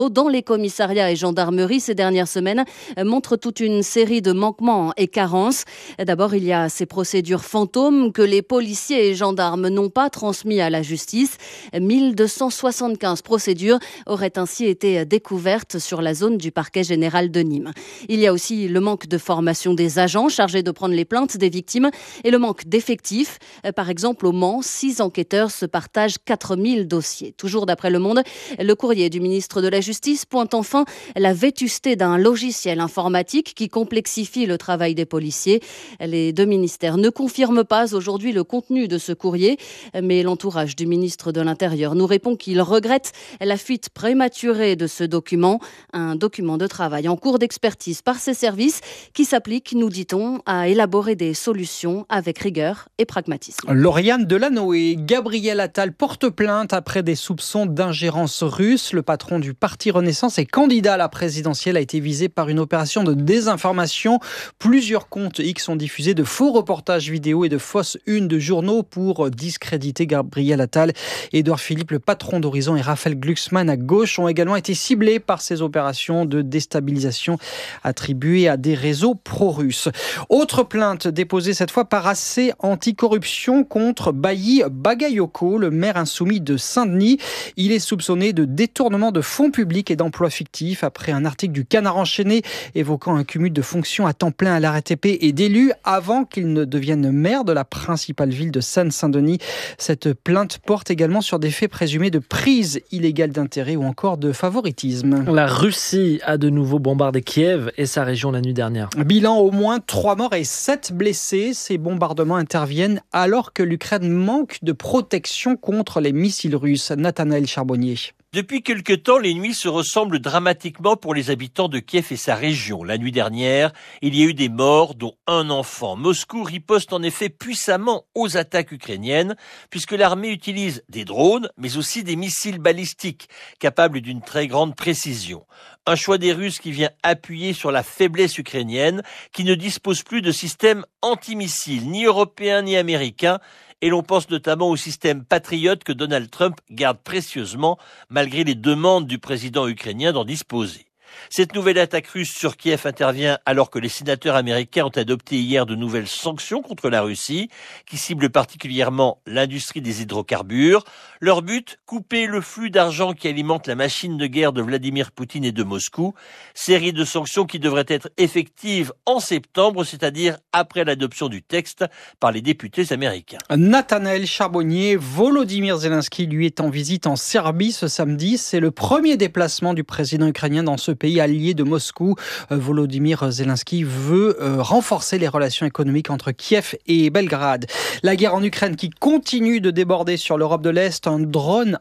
dans les commissariats et gendarmeries ces dernières semaines montrent toute une série de manquements et carences. D'abord, il y a ces procédures fantômes que les policiers et gendarmes n'ont pas transmis à la justice. 1275 procédures auraient ainsi été découvertes sur la zone du parquet général de Nîmes. Il y a aussi le manque de formation des agents chargés de prendre les plaintes des victimes et le manque d'effectifs. Par exemple, au Mans, 6 enquêteurs se partagent 4000 dossiers. Toujours d'après Le Monde, le courrier du ministre de la Justice pointe enfin la vétusté d'un logiciel informatique qui complexifie le travail des policiers. Les deux ministères ne confirment pas aujourd'hui le contenu de ce courrier, mais l'entourage du ministre de l'Intérieur nous répond qu'il regrette la fuite prématurée de ce document, un document de travail en cours d'expertise par ses services qui s'applique, nous dit-on, à élaborer des solutions avec rigueur et pragmatisme. Lauriane Delanoë, Gabriel Attal porte plainte après des soupçons d'ingérence russe. Le patron du Parti Renaissance et candidat à la présidentielle a été visé par une opération de désinformation. Plusieurs comptes X ont diffusé de faux reportages vidéo et de fausses unes de journaux pour discréditer Gabriel Attal. Édouard Philippe, le patron d'Horizon, et Raphaël Glucksmann à gauche ont également été ciblés par ces opérations de déstabilisation attribuées à des réseaux pro-russes. Autre plainte déposée cette fois par AC Anticorruption contre Bailly Bagayoko, le maire insoumis de Saint-Denis. Il est soupçonné de détournement de fonds publics et d'emplois fictifs après un article du Canard enchaîné évoquant un cumul de fonctions à temps plein à la RATP et d'élus avant qu'il ne devienne maire de la principale ville de Seine-Saint-Denis. Cette plainte porte également sur des faits présumés de prise illégale d'intérêt ou encore de favoritisme. La Russie a de nouveau bombardé Kiev et sa région la nuit dernière. Bilan, au moins 3 morts et 7 blessés. Ces bombardements interviennent alors que l'Ukraine manque de protection contre les missiles russes. Nathanaël Charbonnier. Depuis quelque temps, les nuits se ressemblent dramatiquement pour les habitants de Kiev et sa région. La nuit dernière, il y a eu des morts, dont un enfant. Moscou riposte en effet puissamment aux attaques ukrainiennes, puisque l'armée utilise des drones, mais aussi des missiles balistiques, capables d'une très grande précision. Un choix des Russes qui vient appuyer sur la faiblesse ukrainienne, qui ne dispose plus de système antimissiles, ni européen ni américain, et l'on pense notamment au système Patriot que Donald Trump garde précieusement, malgré les demandes du président ukrainien d'en disposer. Cette nouvelle attaque russe sur Kiev intervient alors que les sénateurs américains ont adopté hier de nouvelles sanctions contre la Russie, qui ciblent particulièrement l'industrie des hydrocarbures. Leur but, couper le flux d'argent qui alimente la machine de guerre de Vladimir Poutine et de Moscou. Série de sanctions qui devraient être effectives en septembre, c'est-à-dire après l'adoption du texte par les députés américains. Nathanaël Charbonnier, Volodymyr Zelensky, lui, est en visite en Serbie ce samedi. C'est le premier déplacement du président ukrainien dans ce pays allié de Moscou. Volodymyr Zelensky veut renforcer les relations économiques entre Kiev et Belgrade. La guerre en Ukraine qui continue de déborder sur l'Europe de l'Est. Un drone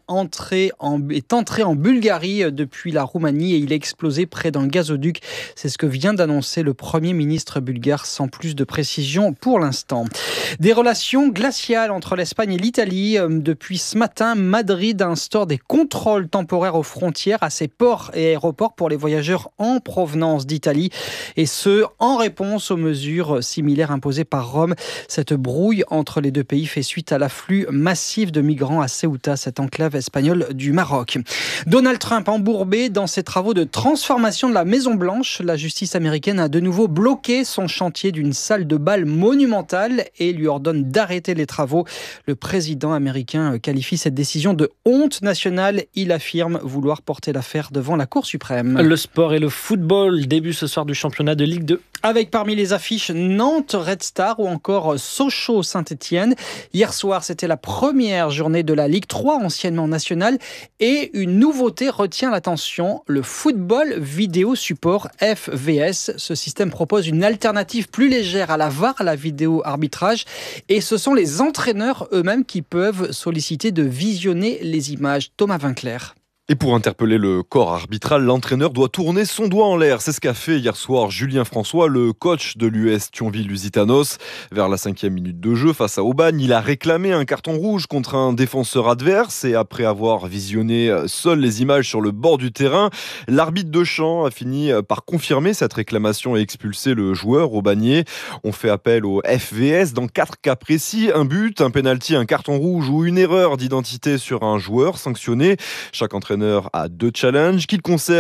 est entré en Bulgarie depuis la Roumanie et il a explosé près d'un gazoduc. C'est ce que vient d'annoncer le Premier ministre bulgare, sans plus de précision pour l'instant. Des relations glaciales entre l'Espagne et l'Italie. Depuis ce matin, Madrid instaure des contrôles temporaires aux frontières à ses ports et aéroports pour les voyageurs en provenance d'Italie, et ce, en réponse aux mesures similaires imposées par Rome. Cette brouille entre les deux pays fait suite à l'afflux massif de migrants à Ceuta, cette enclave espagnole du Maroc. Donald Trump embourbé dans ses travaux de transformation de la Maison-Blanche. La justice américaine a de nouveau bloqué son chantier d'une salle de bal monumentale et lui ordonne d'arrêter les travaux. Le président américain qualifie cette décision de honte nationale. Il affirme vouloir porter l'affaire devant la Cour suprême. Le sport et le football, début ce soir du championnat de Ligue 2. Avec parmi les affiches Nantes Red Star ou encore Sochaux Saint-Étienne. Hier soir, c'était la première journée de la Ligue 3, anciennement nationale, et une nouveauté retient l'attention, le football vidéo support FVS. Ce système propose une alternative plus légère à la VAR, la vidéo arbitrage, et ce sont les entraîneurs eux-mêmes qui peuvent solliciter de visionner les images. Thomas Vinclair. Et pour interpeller le corps arbitral, l'entraîneur doit tourner son doigt en l'air. C'est ce qu'a fait hier soir Julien François, le coach de l'US Thionville-Lusitanos. Vers la 5e minute de jeu, face à Aubagne, il a réclamé un carton rouge contre un défenseur adverse. Et après avoir visionné seules les images sur le bord du terrain, l'arbitre de champ a fini par confirmer cette réclamation et expulser le joueur aubagné. On fait appel au FVS dans 4 cas précis. Un but, un pénalty, un carton rouge ou une erreur d'identité sur un joueur sanctionné. Chaque entraîneur l'entraîneur a 2 challenges, qu'il concerne